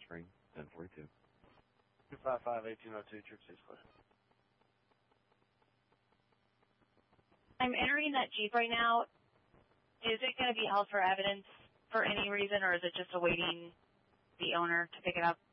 Spring, 1042. 255-1802, Trip 6 question. I'm entering that Jeep right now. Is it going to be held for evidence for any reason, or is it just awaiting the owner to pick it up?